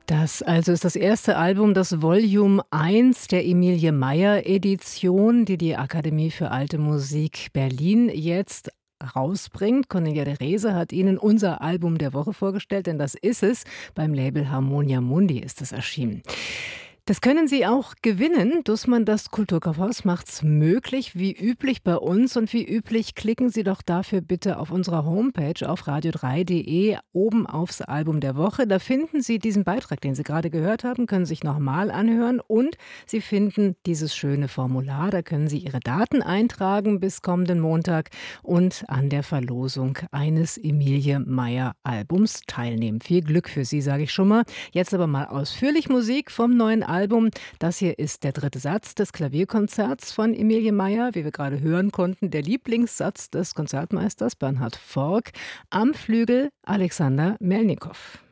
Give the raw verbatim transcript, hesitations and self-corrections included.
Das also ist das erste Album, das Volume eins der Emilie Meier Edition, die die Akademie für Alte Musik Berlin jetzt rausbringt. Cornelia de Reze hat Ihnen unser Album der Woche vorgestellt, denn das ist es. Beim Label Harmonia Mundi ist es erschienen. Das können Sie auch gewinnen. Dussmann, das Kulturkaufhaus, macht's möglich, wie üblich bei uns. Und wie üblich klicken Sie doch dafür bitte auf unserer Homepage auf radio drei punkt de oben aufs Album der Woche. Da finden Sie diesen Beitrag, den Sie gerade gehört haben, können sich nochmal anhören. Und Sie finden dieses schöne Formular. Da können Sie Ihre Daten eintragen bis kommenden Montag und an der Verlosung eines Emilie Meier Albums teilnehmen. Viel Glück für Sie, sage ich schon mal. Jetzt aber mal ausführlich Musik vom neuen Album. Album. Das hier ist der dritte Satz des Klavierkonzerts von Emilie Meier, wie wir gerade hören konnten, der Lieblingssatz des Konzertmeisters Bernhard Forck, am Flügel Alexander Melnikow.